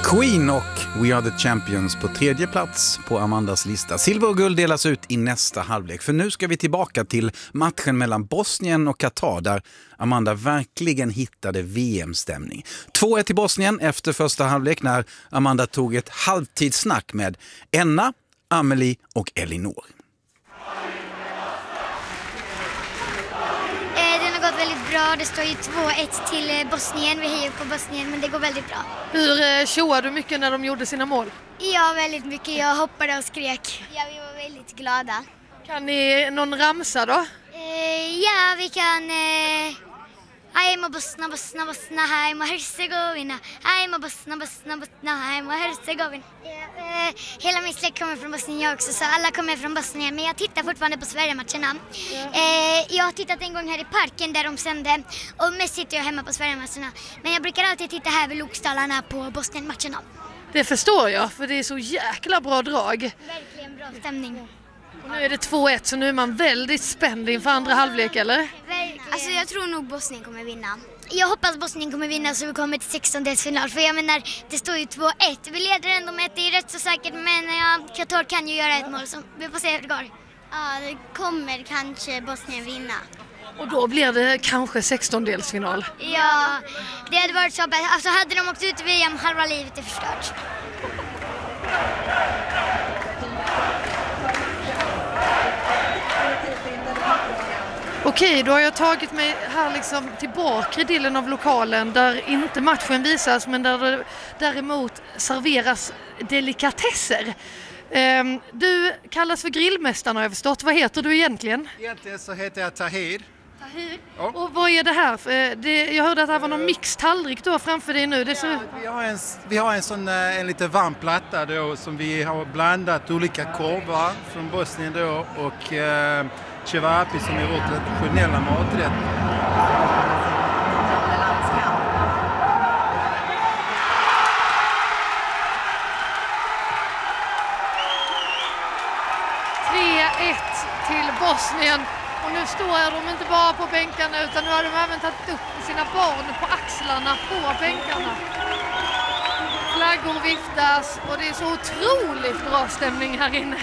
Queen och We Are The Champions på tredje plats på Amandas lista. Silver och guld delas ut i nästa halvlek. För nu ska vi tillbaka till matchen mellan Bosnien och Qatar där Amanda verkligen hittade VM-stämning. 2-1 till Bosnien efter första halvlek när Amanda tog ett halvtidssnack med Enna, Amelie och Elinor. Det har gått väldigt bra. Det står ju 2-1 till Bosnien. Vi hejar på Bosnien, men det går väldigt bra. Hur tjoade du mycket när de gjorde sina mål? Ja, väldigt mycket. Jag hoppade och skrek. Ja, vi var väldigt glada. Kan ni någon ramsa då? Ja, vi kan... Hajmo Bosna, Bosna, Bosna, hajmo Herzegovina. Hajmo Bosna, Bosna, Bosna, hajmo Herzegovina. Hela min släkt kommer från Bosnien, jag också, så alla kommer från Bosnien. Men jag tittar fortfarande på Sverige-matcherna. Jag har tittat en gång här i parken där de sände. Och mest sitter jag hemma på Sverige-matcherna. Men jag brukar alltid titta här vid Lokstalarna på Bosnien-matcherna. Det förstår jag, för det är så jäkla bra drag. Verkligen bra stämning. Och nu är det 2-1, så nu är man väldigt spänd inför andra halvlek, eller? Alltså jag tror nog Bosnien kommer vinna. Jag hoppas Bosnien kommer vinna så vi kommer till 16-delsfinal. För jag menar, det står ju 2-1. Vi leder ändå med det är rätt så säkert. Men Qatar kan ju göra ett mål, så vi får se hur det går. Ja, det kommer kanske Bosnien vinna. Och då blir det kanske 16-delsfinal. Ja, det hade varit så bäst. Alltså hade de åkt ut i VM, halva livet är förstört. Okej, då har jag tagit mig här liksom till bakre delen av lokalen där inte matchen visas men där det däremot serveras delikatesser. Du kallas för grillmästaren har jag förstått. Vad heter du egentligen? Egentligen så heter jag Tahir. Tahir? Ja. Och vad är det här? Jag hörde att det här var någon mixtallrik du har framför dig nu. Det så... Vi har en sån en lite varm platta då som vi har blandat olika korvar från Bosnien då och cevapi som är vårt traditionella maträtt. Till Bosnien och nu står de inte bara på bänkarna utan nu har de även tagit upp sina barn på axlarna på bänkarna. Flaggor viftas och det är så otroligt bra stämning här inne.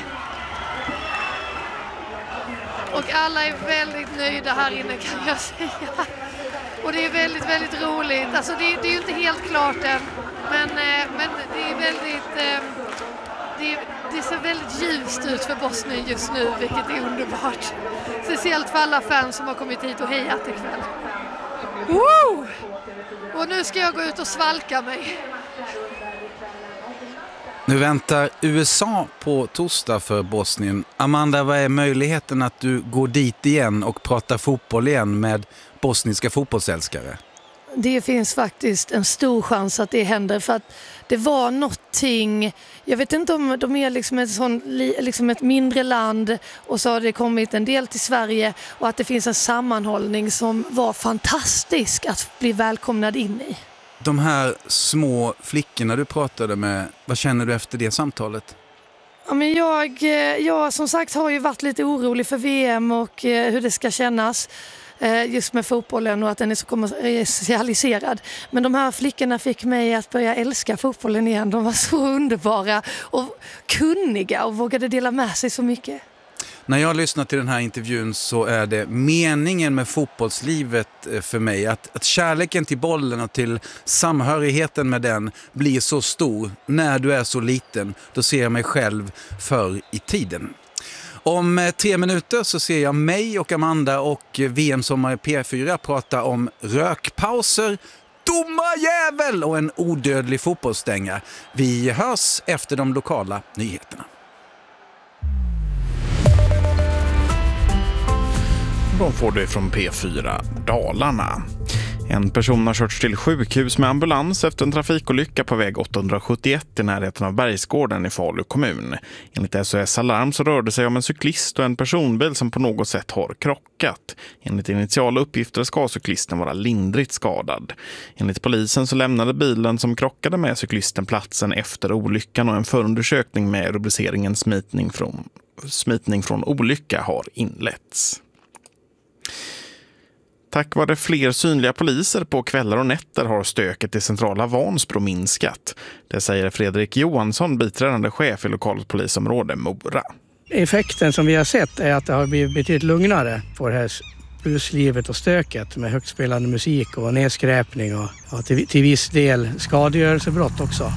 Och alla är väldigt nöjda här inne kan jag säga. Och det är väldigt, väldigt roligt. Alltså det är ju inte helt klart än men det är väldigt... Det ser väldigt ljust ut för Bosnien just nu, vilket är underbart. Speciellt för alla fans som har kommit hit och hejat ikväll. Woo! Och nu ska jag gå ut och svalka mig. Nu väntar USA på torsdag för Bosnien. Amanda, vad är möjligheten att du går dit igen och pratar fotboll igen med bosniska fotbollsälskare? Det finns faktiskt en stor chans att det händer för att det var någonting, jag vet inte om de är liksom ett mindre land och så har det kommit en del till Sverige och att det finns en sammanhållning som var fantastisk att bli välkomnad in i. De här små flickorna du pratade med, vad känner du efter det samtalet? Ja, men jag som sagt har ju varit lite orolig för VM och hur det ska kännas. Just med fotbollen och att den är så kommersialiserad. Men de här flickorna fick mig att börja älska fotbollen igen. De var så underbara och kunniga och vågade dela med sig så mycket. När jag lyssnar till den här intervjun så är det meningen med fotbollslivet för mig. Att kärleken till bollen och till samhörigheten med den blir så stor när du är så liten. Då ser jag mig själv förr i tiden. Om 3 minuter så ser jag mig och Amanda och VM-sommar i P4 prata om rökpauser, domarjävel och en odödlig fotbollsstänga. Vi hörs efter de lokala nyheterna. De får det från P4 Dalarna. En person har körts till sjukhus med ambulans efter en trafikolycka på väg 871 i närheten av Bergsgården i Falu kommun. Enligt SOS Alarm så rörde det sig om en cyklist och en personbil som på något sätt har krockat. Enligt initiala uppgifter ska cyklisten vara lindrigt skadad. Enligt polisen så lämnade bilen som krockade med cyklisten platsen efter olyckan och en förundersökning med rubriceringen smitning från olycka har inletts. Tack vare fler synliga poliser på kvällar och nätter har stöket i centrala Vansbro minskat. Det säger Fredrik Johansson, biträdande chef i lokalpolisområde Mora. Effekten som vi har sett är att det har blivit betydligt lugnare på det här buslivet och stöket med högt spelande musik och nedskräpning och till viss del skadegörelsebrott också.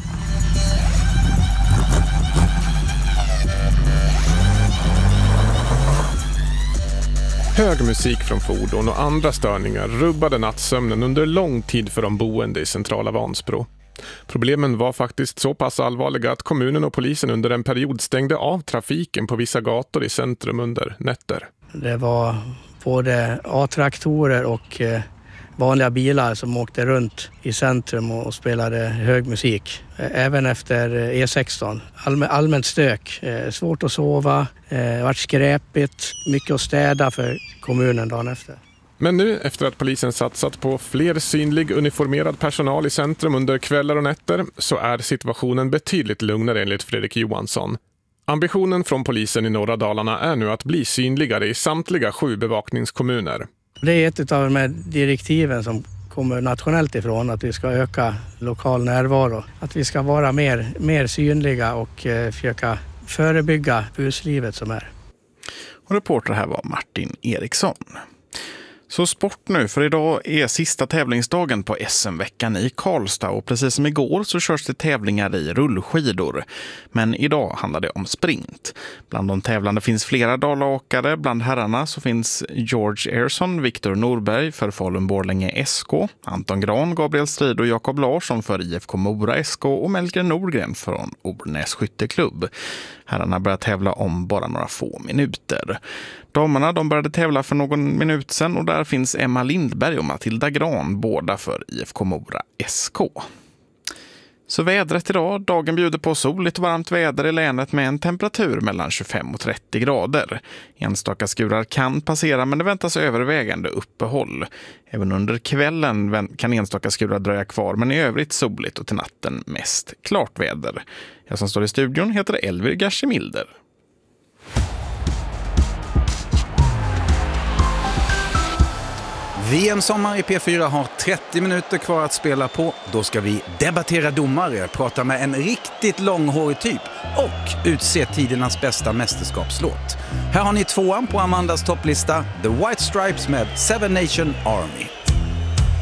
Hög musik från fordon och andra störningar rubbade nattsömnen under lång tid för de boende i centrala Vansbro. Problemen var faktiskt så pass allvarliga att kommunen och polisen under en period stängde av trafiken på vissa gator i centrum under nätter. Det var både A-traktorer och vanliga bilar som åkte runt i centrum och spelade hög musik. Även efter E16. Allmänt stök. Svårt att sova, vart skräpigt, mycket att städa för kommunen dagen efter. Men nu, efter att polisen satsat på fler synlig uniformerad personal i centrum under kvällar och nätter, så är situationen betydligt lugnare enligt Fredrik Johansson. Ambitionen från polisen i norra Dalarna är nu att bli synligare i samtliga 7 bevakningskommuner. Det är ett av de här direktiven som kommer nationellt ifrån, att vi ska öka lokal närvaro. Att vi ska vara mer synliga och försöka förebygga buslivet som är. Och reporter här var Martin Eriksson. Så sport nu, för idag är sista tävlingsdagen på SM-veckan i Karlstad och precis som igår så körs det tävlingar i rullskidor. Men idag handlar det om sprint. Bland de tävlande finns flera dalaåkare. Bland herrarna så finns George Ersson, Viktor Norberg för Falun-Borlänge SK, Anton Gran, Gabriel Strid och Jakob Larsson för IFK Mora SK och Melgren Norgren från Ornäs skytteklubb. Herrarna börjar tävla om bara några få minuter. Damerna de började tävla för någon minut sedan och där finns Emma Lindberg och Matilda Gran, båda för IFK Mora SK. Så vädret idag, dagen bjuder på soligt och varmt väder i länet med en temperatur mellan 25 och 30 grader. Enstaka skurar kan passera men det väntas övervägande uppehåll. Även under kvällen kan enstaka skurar dröja kvar men i övrigt soligt och till natten mest klart väder. Jag som står i studion heter Elvir Gashemilder. VM-sommar i P4 har 30 minuter kvar att spela på. Då ska vi debattera domare, prata med en riktigt långhårig typ och utse tidernas bästa mästerskapslåt. Här har ni 2:an på Amandas topplista, The White Stripes med Seven Nation Army.